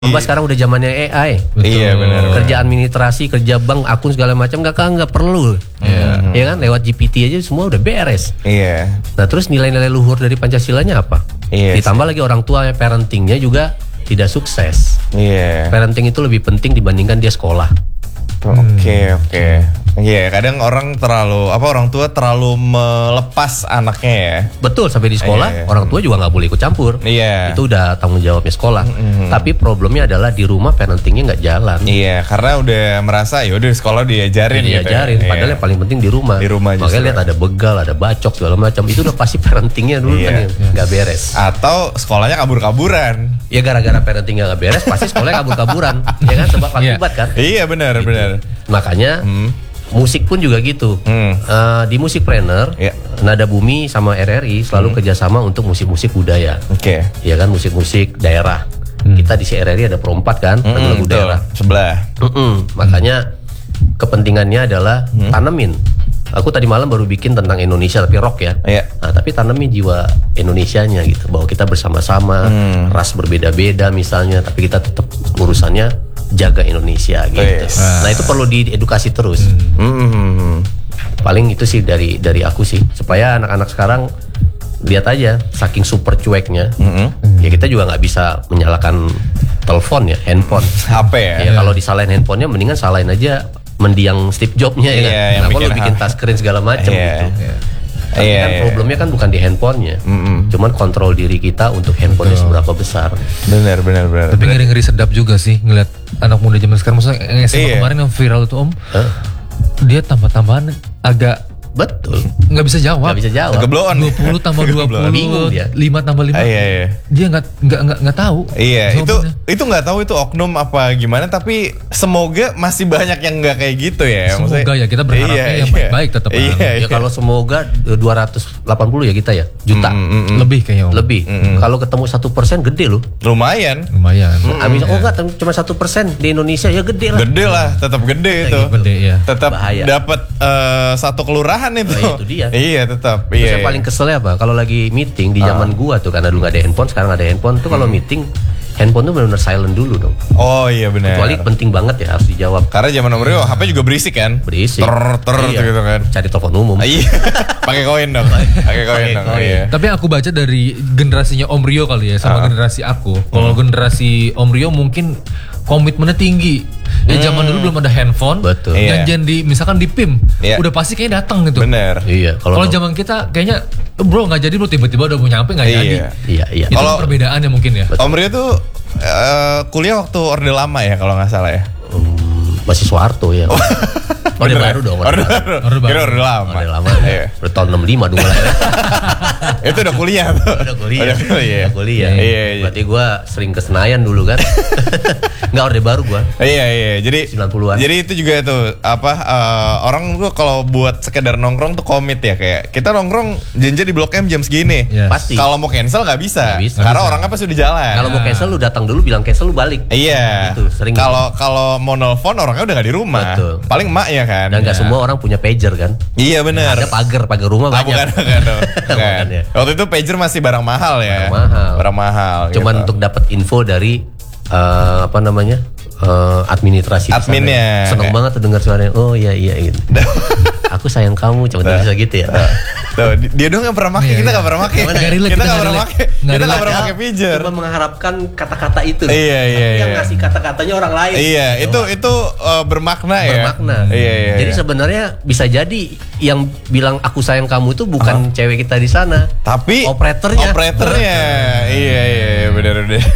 Sekarang udah zamannya AI. Iya benar. Kerja administrasi, kerja bank, akun segala macam nggak perlu. Ya kan lewat GPT aja semua udah beres. Iya. Nah terus nilai-nilai luhur dari Pancasilanya apa? Iya. Ditambah lagi orang tua parentingnya juga tidak sukses. Iya. Parenting itu lebih penting dibandingkan dia sekolah. Oke. Iya, kadang orang tua terlalu melepas anaknya ya. Betul, sampai di sekolah Iya. orang tua juga nggak boleh ikut campur. Iya. Itu udah tanggung jawabnya sekolah. Tapi problemnya adalah di rumah parentingnya nggak jalan. Iya, karena udah merasa ya udah sekolah diajarin gitu. Diajarin, padahal yang paling penting di rumah. Di rumah justru. Makanya lihat ada begal, ada bacok segala macam. Itu udah pasti parentingnya dulu Iya. kan yang nggak beres. Atau sekolahnya kabur-kaburan. Ya gara-gara parentingnya nggak beres, pasti sekolahnya kabur-kaburan. Ya kan sebab akibat kan. Iya benar. Makanya musik pun juga gitu. Di Musikpreneur, Iya. Nada Bumi sama RRI selalu kerjasama untuk musik-musik budaya. Oke. Ya kan musik-musik daerah. Kita di RRI ada Pro4 kan, lagu-lagu Betul. daerah. Sebelah. Makanya kepentingannya adalah tanemin. Aku tadi malam baru bikin tentang Indonesia tapi rock ya. Iya. Nah, tapi tanemin jiwa Indonesianya gitu, bahwa kita bersama-sama, ras berbeda-beda misalnya, tapi kita tetap urusannya jaga Indonesia gitu. Yes. Nah, itu perlu diedukasi terus. Paling itu sih dari aku sih, supaya anak-anak sekarang lihat aja saking super cueknya. Ya kita juga nggak bisa menyalahkan telepon ya, handphone. HP ya. Ya kalau disalahin handphonenya mendingan salahin aja mendiang Steve Jobs-nya ya kan. Iya, yang Kenapa lu bikin bikin touchscreen segala macam Iya. gitu. Tapi Iya, kan iya. problemnya kan bukan di handphonenya. Cuman kontrol diri kita untuk handphonenya seberapa besar. Benar. Tapi ngeri-ngeri sedap juga sih ngeliat anak muda zaman sekarang. Maksudnya SMA Iya. kemarin yang viral itu Om, dia tambah-tambahan agak Betul. nggak bisa jawab. Nggak bisa jawab. Gebloon. 20 tambah 20, Bingung dia. 5 tambah 5. Iya. Dia nggak tahu. Iya, jawabannya. itu nggak tahu itu oknum apa gimana, tapi semoga masih banyak yang nggak kayak gitu ya. Semoga ya, kita berharapnya yang baik-baik tetap. Ya kalau semoga 280 ya kita ya juta Lebih kayaknya Om. lebih. Kalau ketemu 1% gede loh. Lumayan. Lumayan. Enggak cuma 1% di Indonesia ya gede lah. Gede lah, tetap gede itu. Gede ya. Tetap Bahaya. dapat satu kelurahan itu. Nah, itu dia. Iya, tetap. Terus Iya. yang paling keselnya apa? Kalau lagi meeting di zaman gua tuh, karena dulu nggak ada handphone, sekarang ada handphone tuh kalau meeting handphone tuh benar-benar silent dulu dong. Oh iya benar. Kecuali penting banget ya harus dijawab. Karena zaman Omrio HP juga berisik kan? Berisik. Ter Iya. gitu kan. Cari telepon umum. Iya. Pakai koin dong. Pakai koin dong. koin. Iya. Tapi yang aku baca dari generasinya Om Rio kali ya sama generasi aku. Kalau generasi Om Rio mungkin komitmennya tinggi. Ya zaman dulu belum ada handphone. Betul. Iya. Janjian misalkan di PIM, Iya. udah pasti kayaknya datang gitu. Bener. Iya. Kalau zaman kita kayaknya bro nggak jadi, bro tiba-tiba udah mau nyampe nggak jadi. Iya. Iya. Itu Kalau- perbedaannya mungkin ya. Omrio tuh kuliah waktu Orde Lama ya kalau nggak salah ya. Masih Soeharto ya. Orde Bener baru ya? dong. Orde baru. Orde baru. Kira Orde Lama. Orde lama. Iya. Udah tahun 65 dulu lah. Itu udah kuliah tuh. Udah kuliah. Udah kuliah. Iya. Iya. Berarti gua sering ke Senayan dulu kan. Enggak Orde baru gua. Iya. Jadi 90-an. Jadi itu juga tuh orang tuh kalau buat sekedar nongkrong tuh komit ya, kayak kita nongkrong janji di Blok M jam segini. Yes. Pasti. Kalau mau cancel nggak bisa. Nggak bisa. Karena orangnya pasti udah jalan. Kalau mau cancel lu datang dulu bilang cancel lu balik. Iya. Gitu, sering Kalau mau nelfon orangnya udah nggak di rumah. Betul. Paling emak ya kan. Dan nggak semua orang punya pager kan. Iya benar. Ada pagar rumah Ah, banyak. bukan. Bukan ya. Waktu itu pager masih barang mahal ya. Barang mahal. Cuman gitu. untuk dapat info dari administrasi di sana. Adminnya. Seneng banget tuh dengar suaranya. Oh iya gitu. Aku sayang kamu, cuma bisa gitu ya. Tuh, dia dong yang pernah pakai, Iya, kita iya. nggak pernah pakai. Nggak relate, Kita kita nggak nggak pernah relate. pakai. Nggak Kita nggak relate. pernah pakai pager. Cuma mengharapkan kata-kata itu. Iya. Yang ngasih kata-katanya orang lain. Iya, itu bermakna ya. Bermakna. Iya. Jadi sebenarnya bisa jadi yang bilang aku sayang kamu itu bukan cewek kita di sana. Tapi Operatornya. Iya, benar.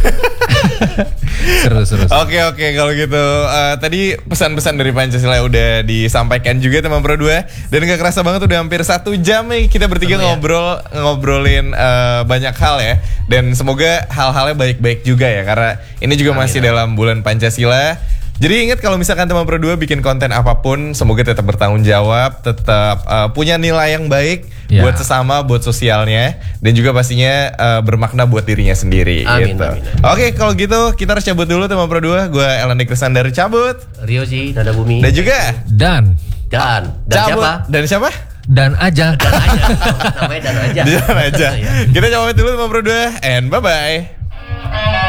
Seru. Oke, kalau gitu tadi pesan-pesan dari Pancasila udah disampaikan juga teman Pro 2, dan gak kerasa banget udah hampir 1 jam nih kita bertiga ngobrolin banyak hal ya, dan semoga hal-halnya baik-baik juga ya, karena ini juga masih dalam bulan Pancasila. Jadi ingat kalau misalkan teman Pro 2 bikin konten apapun, semoga tetap bertanggung jawab, tetap punya nilai yang baik buat sesama, buat sosialnya, dan juga pastinya bermakna buat dirinya sendiri. Amin, gitu. amin. Oke, kalau gitu kita harus cabut dulu teman Pro 2. Gue Elandi Krisandar cabut. Rioji, Nada Bumi. Dan juga Dan cabut. siapa? Dan siapa? Dan aja. Namanya Dan aja. Dan aja. Kita cabut dulu teman Pro 2 and bye-bye.